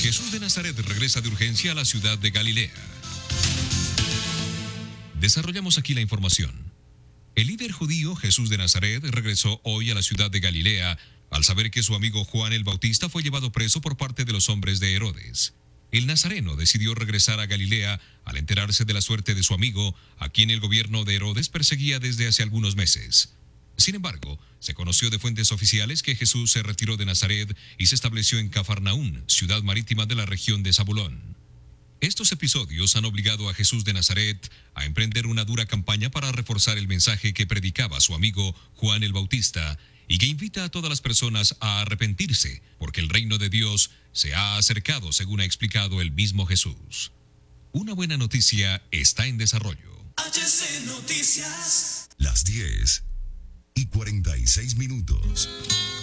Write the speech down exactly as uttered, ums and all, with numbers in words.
Jesús de Nazaret regresa de urgencia a la ciudad de Galilea. Desarrollamos aquí la información. El líder judío Jesús de Nazaret regresó hoy a la ciudad de Galilea al saber que su amigo Juan el Bautista fue llevado preso por parte de los hombres de Herodes. El nazareno decidió regresar a Galilea al enterarse de la suerte de su amigo, a quien el gobierno de Herodes perseguía desde hace algunos meses. Sin embargo, se conoció de fuentes oficiales que Jesús se retiró de Nazaret y se estableció en Cafarnaún, ciudad marítima de la región de Zabulón. Estos episodios han obligado a Jesús de Nazaret a emprender una dura campaña para reforzar el mensaje que predicaba su amigo Juan el Bautista y que invita a todas las personas a arrepentirse, porque el reino de Dios se ha acercado, según ha explicado el mismo Jesús. Una buena noticia está en desarrollo. H C Noticias. Las diez y cuarenta y seis minutos.